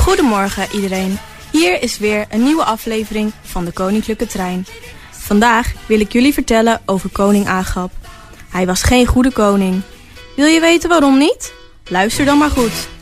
Goedemorgen iedereen. Hier is weer een nieuwe aflevering van de Koninklijke Trein. Vandaag wil ik jullie vertellen over koning Agab. Hij was geen goede koning. Wil je weten waarom niet? Luister dan maar goed.